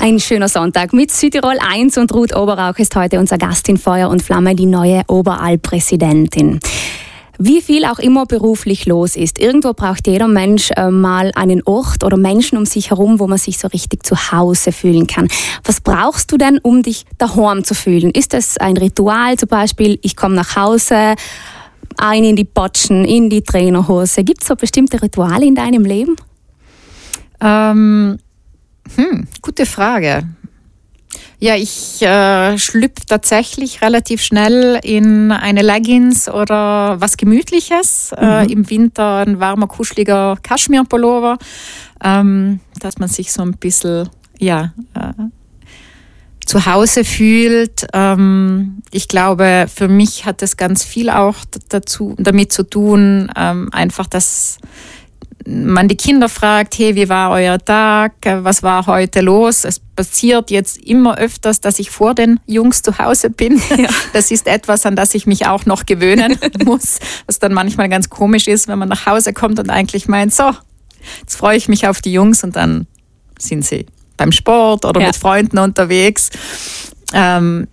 Ein schöner Sonntag mit Südtirol 1 und Ruth Oberrauch ist heute unser Gast in Feuer und Flamme, die neue Oberalp-Präsidentin. Wie viel auch immer beruflich los ist, irgendwo braucht jeder Mensch mal einen Ort oder Menschen um sich herum, wo man sich so richtig zu Hause fühlen kann. Was brauchst du denn, um dich daheim zu fühlen? Ist das ein Ritual, zum Beispiel, ich komme nach Hause, ein in die Botschen, in die Trainerhose? Gibt es so bestimmte Rituale in deinem Leben? Gute Frage. Ja, ich schlüpfe tatsächlich relativ schnell in eine Leggings oder was Gemütliches. Im Winter ein warmer, kuscheliger Kaschmir-Pullover, dass man sich so ein bisschen zu Hause fühlt. Ich glaube, für mich hat das ganz viel auch damit zu tun, einfach, dass man die Kinder fragt, hey, wie war euer Tag, was war heute los? Es passiert jetzt immer öfters, dass ich vor den Jungs zu Hause bin. Ja. Das ist etwas, an das ich mich auch noch gewöhnen muss, was dann manchmal ganz komisch ist, wenn man nach Hause kommt und eigentlich meint, so, jetzt freue ich mich auf die Jungs und dann sind sie beim Sport oder mit Freunden unterwegs. Dann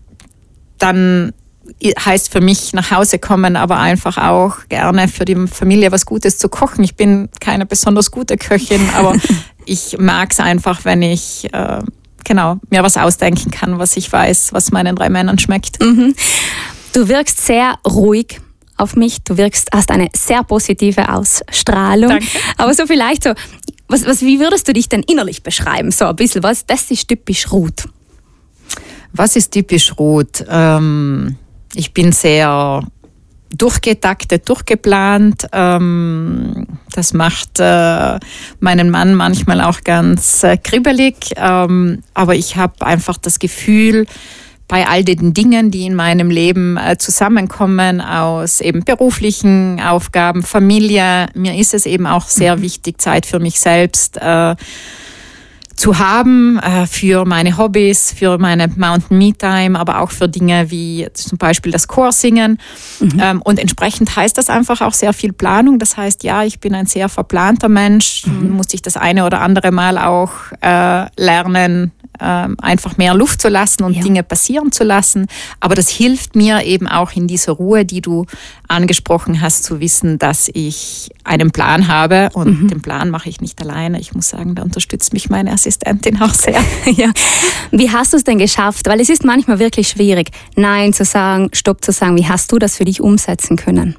heißt für mich nach Hause kommen, aber einfach auch gerne für die Familie was Gutes zu kochen. Ich bin keine besonders gute Köchin, aber ich mag es einfach, wenn ich mir was ausdenken kann, was ich weiß, was meinen 3 Männern schmeckt. Mhm. Du wirkst sehr ruhig auf mich. Du hast eine sehr positive Ausstrahlung. Danke. Aber so vielleicht so, wie würdest du dich denn innerlich beschreiben? So ein bisschen, das ist typisch Ruth. Was ist typisch Ruth? Ich bin sehr durchgetaktet, durchgeplant. Das macht meinen Mann manchmal auch ganz kribbelig. Aber ich habe einfach das Gefühl, bei all den Dingen, die in meinem Leben zusammenkommen, aus eben beruflichen Aufgaben, Familie, mir ist es eben auch sehr wichtig, Zeit für mich selbst zu haben, für meine Hobbys, für meine Mountain Me Time, aber auch für Dinge wie zum Beispiel das Chorsingen. Und entsprechend heißt das einfach auch sehr viel Planung. Das heißt, ja, ich bin ein sehr verplanter Mensch, muss ich das eine oder andere Mal auch lernen, einfach mehr Luft zu lassen und Dinge passieren zu lassen. Aber das hilft mir eben auch in dieser Ruhe, die du angesprochen hast, zu wissen, dass ich einen Plan habe und den Plan mache ich nicht alleine. Ich muss sagen, da unterstützt mich meine Assistentin auch sehr. Ja. Wie hast du es denn geschafft? Weil es ist manchmal wirklich schwierig, Nein zu sagen, Stopp zu sagen. Wie hast du das für dich umsetzen können?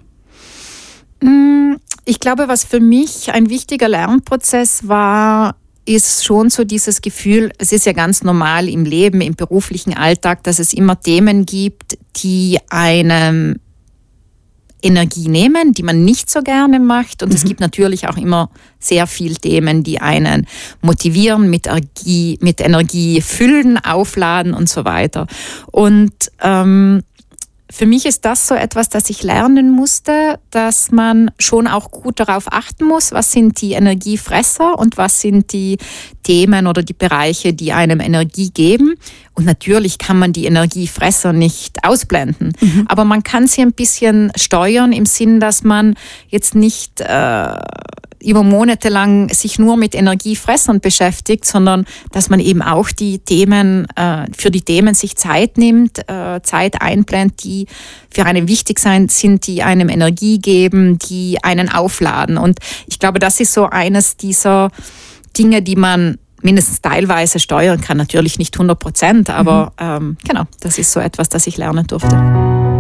Ich glaube, was für mich ein wichtiger Lernprozess war, ist schon so dieses Gefühl, es ist ja ganz normal im Leben, im beruflichen Alltag, dass es immer Themen gibt, die einem Energie nehmen, die man nicht so gerne macht. Und es gibt natürlich auch immer sehr viele Themen, die einen motivieren, mit Energie füllen, aufladen und so weiter. Und für mich ist das so etwas, das ich lernen musste, dass man schon auch gut darauf achten muss, was sind die Energiefresser und was sind die Themen oder die Bereiche, die einem Energie geben. Und natürlich kann man die Energiefresser nicht ausblenden, aber man kann sie ein bisschen steuern im Sinn, dass man jetzt nicht über Monate lang sich nur mit Energiefressern beschäftigt, sondern dass man eben auch die Themen, für die Themen sich Zeit nimmt, Zeit einplant, die für einen wichtig sind, die einem Energie geben, die einen aufladen. Und ich glaube, das ist so eines dieser Dinge, die man mindestens teilweise steuern kann. Natürlich nicht 100%, aber genau, das ist so etwas, das ich lernen durfte.